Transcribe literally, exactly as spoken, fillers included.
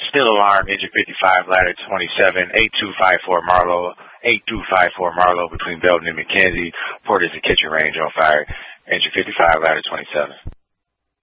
Still alarm, engine fifty-five, ladder twenty-seven, eight two five four Marlowe, eight two five four Marlowe between Belton and McKenzie. Port is the kitchen range on fire. Engine fifty-five, ladder twenty-seven.